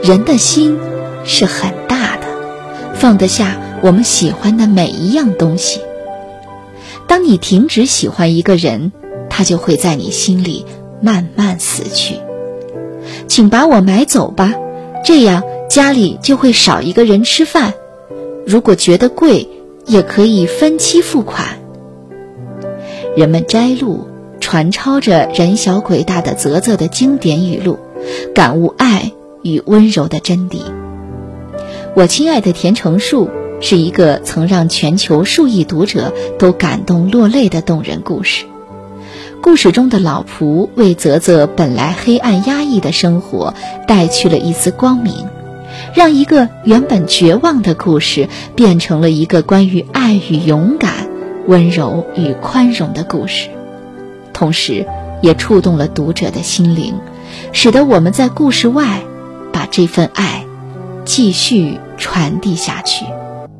人的心是很大的，放得下我们喜欢的每一样东西。当你停止喜欢一个人，他就会在你心里慢慢死去。请把我买走吧，这样家里就会少一个人吃饭。如果觉得贵，也可以分期付款。人们摘录传抄着人小鬼大的啧啧的经典语录，感悟爱与温柔的真谛。我亲爱的甜橙树是一个曾让全球数亿读者都感动落泪的动人故事。故事中的老仆为啧啧本来黑暗压抑的生活带去了一丝光明，让一个原本绝望的故事变成了一个关于爱与勇敢、温柔与宽容的故事，同时也触动了读者的心灵，使得我们在故事外把这份爱继续传递下去。